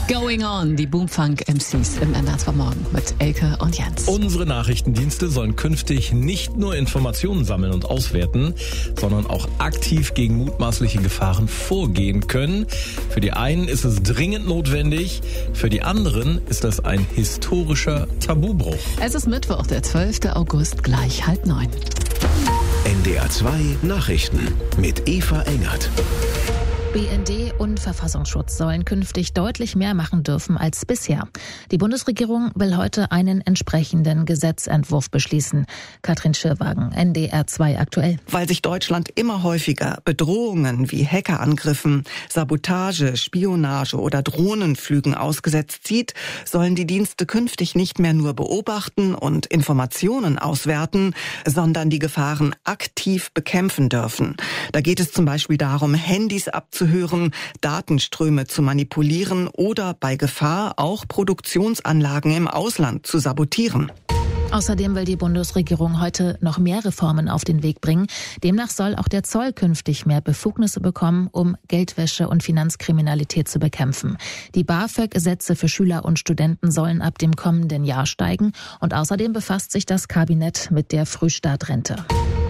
Going On, die Boomfunk-MCs im NDR Morgen mit Elke und Jens. Unsere Nachrichtendienste sollen künftig nicht nur Informationen sammeln und auswerten, sondern auch aktiv gegen mutmaßliche Gefahren vorgehen können. Für die einen ist es dringend notwendig, für die anderen ist das ein historischer Tabubruch. Es ist Mittwoch, der 12. August, gleich 8:30. NDR 2 Nachrichten mit Eva Engert. BND und Verfassungsschutz sollen künftig deutlich mehr machen dürfen als bisher. Die Bundesregierung will heute einen entsprechenden Gesetzentwurf beschließen. Katrin Schirwagen, NDR 2 aktuell. Weil sich Deutschland immer häufiger Bedrohungen wie Hackerangriffen, Sabotage, Spionage oder Drohnenflügen ausgesetzt sieht, sollen die Dienste künftig nicht mehr nur beobachten und Informationen auswerten, sondern die Gefahren aktiv bekämpfen dürfen. Da geht es zum Beispiel darum, Handys abzuhören, Datenströme zu manipulieren oder bei Gefahr auch Produktionsanlagen im Ausland zu sabotieren. Außerdem will die Bundesregierung heute noch mehr Reformen auf den Weg bringen. Demnach soll auch der Zoll künftig mehr Befugnisse bekommen, um Geldwäsche und Finanzkriminalität zu bekämpfen. Die BAföG-Sätze für Schüler und Studenten sollen ab dem kommenden Jahr steigen. Und außerdem befasst sich das Kabinett mit der Frühstartrente.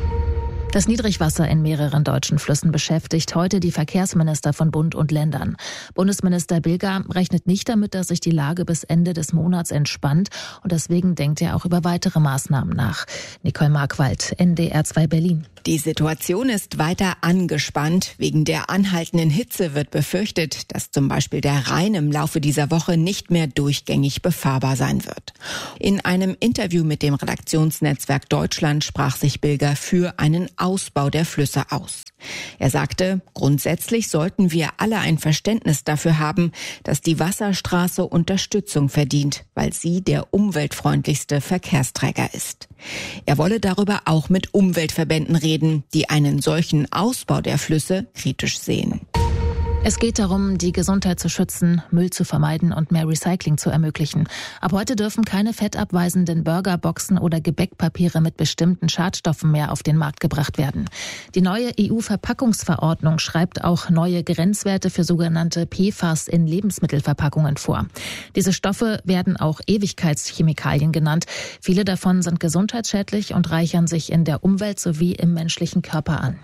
Das Niedrigwasser in mehreren deutschen Flüssen beschäftigt heute die Verkehrsminister von Bund und Ländern. Bundesminister Bilger rechnet nicht damit, dass sich die Lage bis Ende des Monats entspannt. Und deswegen denkt er auch über weitere Maßnahmen nach. Nicole Markwald, NDR 2 Berlin. Die Situation ist weiter angespannt. Wegen der anhaltenden Hitze wird befürchtet, dass zum Beispiel der Rhein im Laufe dieser Woche nicht mehr durchgängig befahrbar sein wird. In einem Interview mit dem Redaktionsnetzwerk Deutschland sprach sich Bilger für einen Ausbau der Flüsse aus. Er sagte, grundsätzlich sollten wir alle ein Verständnis dafür haben, dass die Wasserstraße Unterstützung verdient, weil sie der umweltfreundlichste Verkehrsträger ist. Er wolle darüber auch mit Umweltverbänden reden, die einen solchen Ausbau der Flüsse kritisch sehen. Es geht darum, die Gesundheit zu schützen, Müll zu vermeiden und mehr Recycling zu ermöglichen. Ab heute dürfen keine fettabweisenden Burgerboxen oder Gebäckpapiere mit bestimmten Schadstoffen mehr auf den Markt gebracht werden. Die neue EU-Verpackungsverordnung schreibt auch neue Grenzwerte für sogenannte PFAS in Lebensmittelverpackungen vor. Diese Stoffe werden auch Ewigkeitschemikalien genannt. Viele davon sind gesundheitsschädlich und reichern sich in der Umwelt sowie im menschlichen Körper an.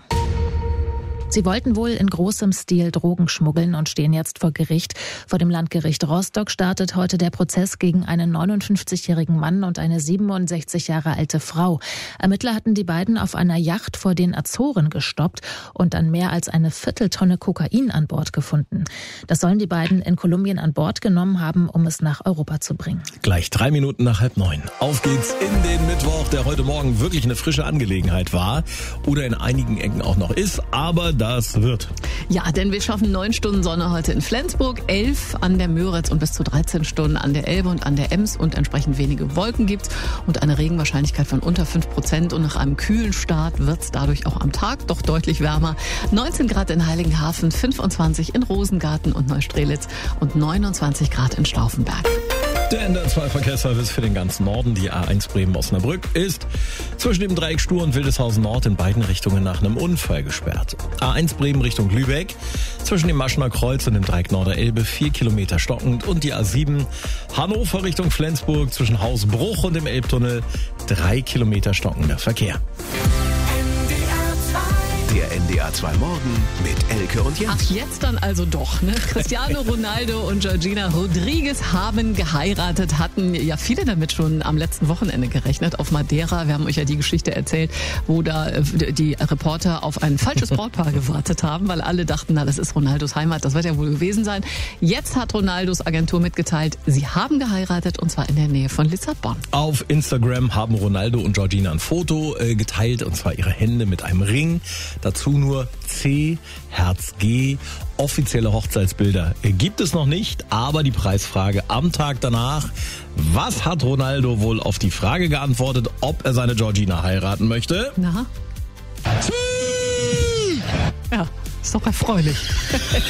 Sie wollten wohl in großem Stil Drogen schmuggeln und stehen jetzt vor Gericht. Vor dem Landgericht Rostock startet heute der Prozess gegen einen 59-jährigen Mann und eine 67 Jahre alte Frau. Ermittler hatten die beiden auf einer Yacht vor den Azoren gestoppt und dann mehr als eine Vierteltonne Kokain an Bord gefunden. Das sollen die beiden in Kolumbien an Bord genommen haben, um es nach Europa zu bringen. Gleich 3 Minuten nach 8:30. Auf geht's in den Mittwoch, der heute Morgen wirklich eine frische Angelegenheit war oder in einigen Ecken auch noch ist, aber das wird. Ja, denn wir schaffen 9 Stunden Sonne heute in Flensburg, 11 an der Müritz und bis zu 13 Stunden an der Elbe und an der Ems und entsprechend wenige Wolken gibt's und eine Regenwahrscheinlichkeit von unter 5% und nach einem kühlen Start wird's dadurch auch am Tag doch deutlich wärmer. 19 Grad in Heiligenhafen, 25 in Rosengarten und Neustrelitz und 29 Grad in Stauffenberg. Der NDR 2 Verkehrsservice für den ganzen Norden, die A1 Bremen-Osnabrück, ist zwischen dem Dreieck Stur und Wildeshausen Nord in beiden Richtungen nach einem Unfall gesperrt. A1 Bremen Richtung Lübeck, zwischen dem Maschener Kreuz und dem Dreieck Norderelbe 4 Kilometer stockend und die A7 Hannover Richtung Flensburg zwischen Hausbruch und dem Elbtunnel 3 Kilometer stockender Verkehr. Der NDR 2 Morgen mit Elke und Jens. Ach, jetzt dann also doch, ne? Cristiano Ronaldo und Georgina Rodriguez haben geheiratet, hatten ja viele damit schon am letzten Wochenende gerechnet auf Madeira. Wir haben euch ja die Geschichte erzählt, wo da die Reporter auf ein falsches Brautpaar gewartet haben, weil alle dachten, na, das ist Ronaldos Heimat, das wird ja wohl gewesen sein. Jetzt hat Ronaldos Agentur mitgeteilt, sie haben geheiratet und zwar in der Nähe von Lissabon. Auf Instagram haben Ronaldo und Georgina ein Foto geteilt und zwar ihre Hände mit einem Ring. Dazu nur C, Herz G. Offizielle Hochzeitsbilder gibt es noch nicht, aber die Preisfrage am Tag danach. Was hat Ronaldo wohl auf die Frage geantwortet, ob er seine Georgina heiraten möchte? Na? Ja, ist doch erfreulich.